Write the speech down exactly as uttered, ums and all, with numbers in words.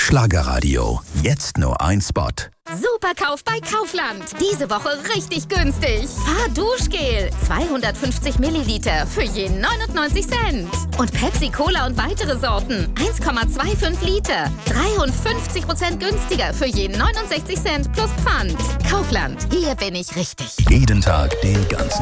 Schlagerradio. Jetzt nur ein Spot. Superkauf bei Kaufland. Diese Woche richtig günstig. Fahrduschgel. zweihundertfünfzig Milliliter für je neunundneunzig Cent. Und Pepsi Cola und weitere Sorten. eins Komma fünfundzwanzig Liter. dreiundfünfzig Prozent günstiger für je neunundsechzig Cent plus Pfand. Kaufland. Hier bin ich richtig. Jeden Tag den ganzen